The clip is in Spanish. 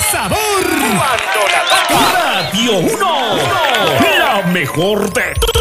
sabor. Cuando la toca Radio 1, la mejor de